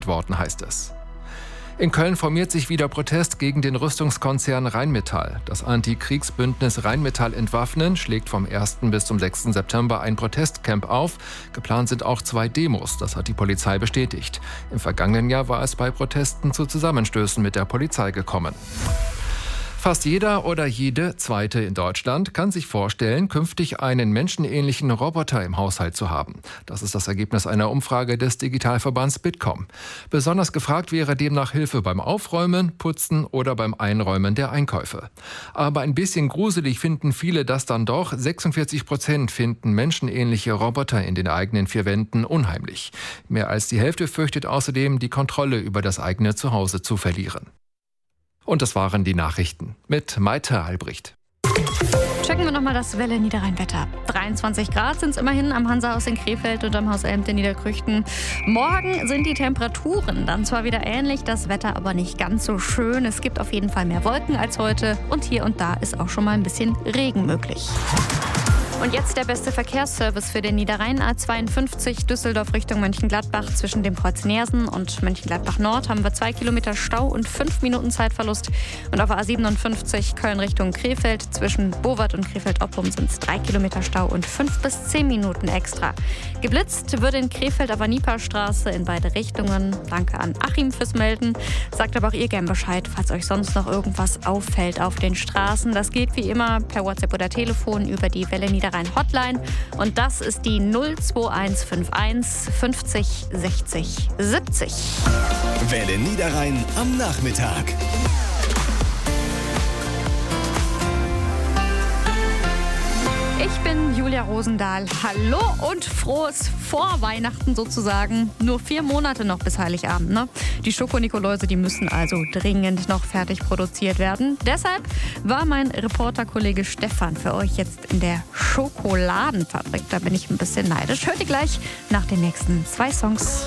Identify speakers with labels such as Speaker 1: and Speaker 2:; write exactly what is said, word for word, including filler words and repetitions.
Speaker 1: worden, heißt es. In Köln formiert sich wieder Protest gegen den Rüstungskonzern Rheinmetall. Das Antikriegsbündnis Rheinmetall Entwaffnen schlägt vom ersten bis zum sechsten September ein Protestcamp auf. Geplant sind auch zwei Demos, das hat die Polizei bestätigt. Im vergangenen Jahr war es bei Protesten zu Zusammenstößen mit der Polizei gekommen. Fast jeder oder jede Zweite in Deutschland kann sich vorstellen, künftig einen menschenähnlichen Roboter im Haushalt zu haben. Das ist das Ergebnis einer Umfrage des Digitalverbands Bitkom. Besonders gefragt wäre demnach Hilfe beim Aufräumen, Putzen oder beim Einräumen der Einkäufe. Aber ein bisschen gruselig finden viele das dann doch. sechsundvierzig Prozent finden menschenähnliche Roboter in den eigenen vier Wänden unheimlich. Mehr als die Hälfte fürchtet außerdem, die Kontrolle über das eigene Zuhause zu verlieren. Und das waren die Nachrichten mit Maite Albrecht.
Speaker 2: Checken wir nochmal das Welle Niederrhein-Wetter. dreiundzwanzig Grad sind es immerhin am Hansahaus in Krefeld und am Haus Elmpt in Niederkrüchten. Morgen sind die Temperaturen dann zwar wieder ähnlich, das Wetter aber nicht ganz so schön. Es gibt auf jeden Fall mehr Wolken als heute und hier und da ist auch schon mal ein bisschen Regen möglich. Und jetzt der beste Verkehrsservice für den Niederrhein. A zweiundfünfzig Düsseldorf Richtung Mönchengladbach. Zwischen dem Kreuz Neersen und Mönchengladbach Nord haben wir zwei Kilometer Stau und fünf Minuten Zeitverlust. Und auf A siebenundfünfzig Köln Richtung Krefeld. Zwischen Bowart und Krefeld-Oppum sind es drei Kilometer Stau und fünf bis zehn Minuten extra. Geblitzt wird in Krefeld auf der Nieperstraße in beide Richtungen. Danke an Achim fürs Melden. Sagt aber auch ihr gern Bescheid, falls euch sonst noch irgendwas auffällt auf den Straßen. Das geht wie immer per WhatsApp oder Telefon über die Welle Niederrhein Hotline und das ist die null zwei eins fünf eins fünfzig sechzig siebzig.
Speaker 3: Welle Niederrhein am Nachmittag.
Speaker 2: Ich bin Julia Rosendahl. Hallo und frohes Vorweihnachten sozusagen. Nur vier Monate noch bis Heiligabend, ne? Die Schoko-Nikoläuse, die müssen also dringend noch fertig produziert werden. Deshalb war mein Reporterkollege Stefan für euch jetzt in der Schokoladenfabrik. Da bin ich ein bisschen neidisch. Hört ihr gleich nach den nächsten zwei Songs.